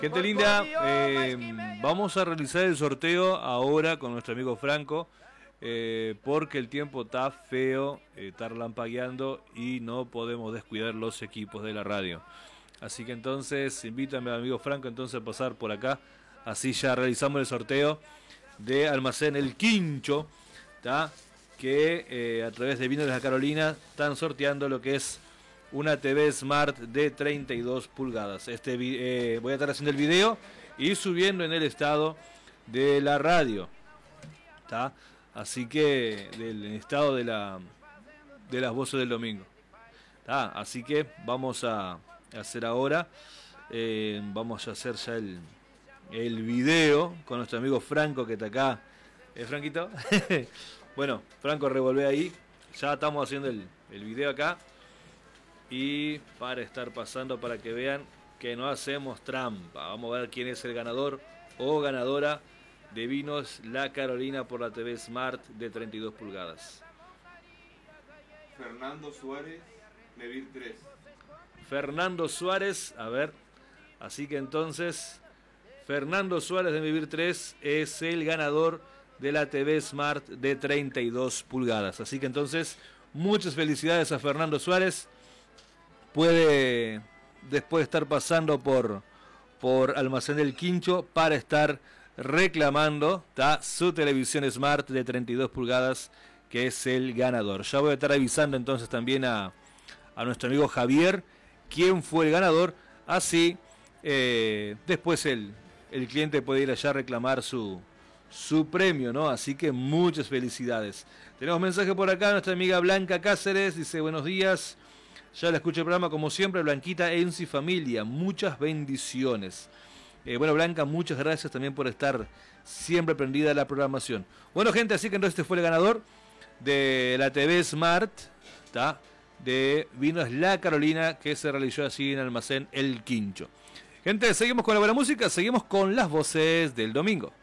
Gente linda, vamos a realizar el sorteo ahora con nuestro amigo Franco, porque el tiempo está feo, está relampagueando y no podemos descuidar los equipos de la radio. Así que entonces invítame a mi amigo Franco entonces a pasar por acá, así ya realizamos el sorteo de Almacén El Quincho, ¿tá? Que a través de Vinos de la Carolina están sorteando lo que es una TV Smart de 32 pulgadas. Voy a estar haciendo el video y subiendo en el estado de la radio, ¿tá? Así que del estado de las voces del domingo, ¿tá? Así que vamos a hacer ahora, vamos a hacer ya el video con nuestro amigo Franco que está acá. Franquito. Bueno, Franco, revolvé ahí. Ya estamos haciendo el video acá. Y para estar pasando para que vean que no hacemos trampa. Vamos a ver quién es el ganador o ganadora de Vinos La Carolina por la TV Smart de 32 pulgadas. Fernando Suárez, Mevir 3. Fernando Suárez, a ver. Así que entonces, Fernando Suárez de Mevir 3 es el ganador de la TV Smart de 32 pulgadas. Así que entonces, muchas felicidades a Fernando Suárez. Puede después estar pasando por Almacén del Quincho para estar reclamando, ¿tá? Su televisión Smart de 32 pulgadas, que es el ganador. Ya voy a estar avisando entonces también a nuestro amigo Javier quién fue el ganador. Así después el cliente puede ir allá a reclamar su premio, ¿no? Así que muchas felicidades. Tenemos mensaje por acá, nuestra amiga Blanca Cáceres dice: buenos días. Ya la escucho el programa como siempre, Blanquita, Enzi familia, muchas bendiciones. Bueno, Blanca, muchas gracias también por estar siempre prendida a la programación. Bueno, gente, así que entonces este fue el ganador de la TV Smart, ¿tá? De Vinos La Carolina, que se realizó así en Almacén El Quincho. Gente, seguimos con la buena música, seguimos con las voces del domingo.